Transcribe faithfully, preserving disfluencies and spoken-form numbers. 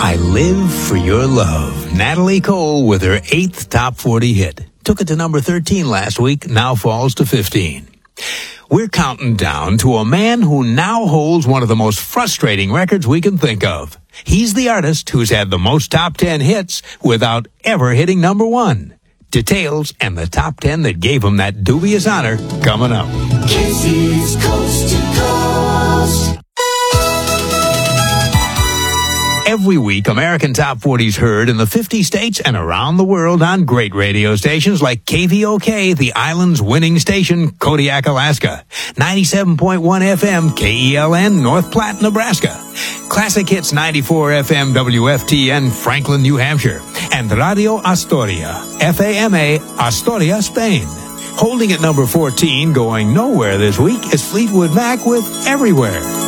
I Live for Your Love. Natalie Cole with her eighth top forty hit. Took it to number thirteen last week, now falls to fifteen. We're counting down to a man who now holds one of the most frustrating records we can think of. He's the artist who's had the most top ten hits without ever hitting number one. Details and the top ten that gave him that dubious honor coming up. Casey's Coast to Coast. Every week, American Top forty's heard in the fifty states and around the world on great radio stations like K V O K, the island's winning station, Kodiak, Alaska, ninety-seven point one F M, K E L N, North Platte, Nebraska, Classic Hits ninety-four F M, W F T N, Franklin, New Hampshire, and Radio Astoria, F A M A, Astoria, Spain. Holding at number fourteen, going nowhere this week, is Fleetwood Mac with Everywhere.